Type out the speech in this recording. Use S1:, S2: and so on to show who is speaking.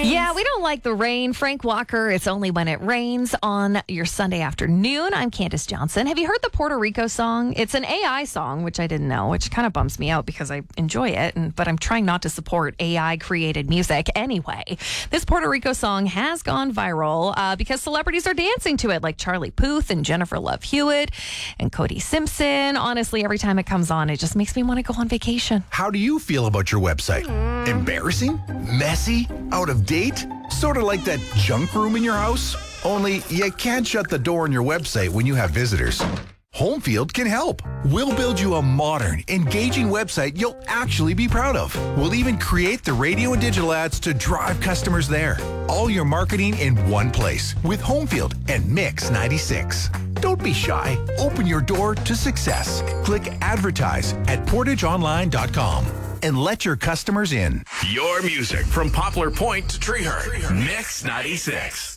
S1: Yeah, we don't like the rain. Frank Walker, It's Only When It Rains on your Sunday afternoon. I'm Candace Johnson. Have you heard the Puerto Rico song? It's an AI song, which I didn't know, which kind of bums me out because I enjoy it, but I'm trying not to support AI-created music anyway. This Puerto Rico song has gone viral because celebrities are dancing to it, like Charlie Puth and Jennifer Love Hewitt and Cody Simpson. Honestly, every time it comes on, it just makes me want to go on vacation.
S2: How do you feel about your website? Embarrassing? Messy? Out of date? Sort of like that junk room in your house? Only you can't shut the door on your website when you have visitors. Homefield can help. We'll build you a modern, engaging website you'll actually be proud of. We'll even create the radio and digital ads to drive customers there. All your marketing in one place with Homefield and Mix 96. Don't be shy. Open your door to success. Click advertise at portageonline.com and let your customers in.
S3: Your music from Poplar Point to Treehurst. Mix 96.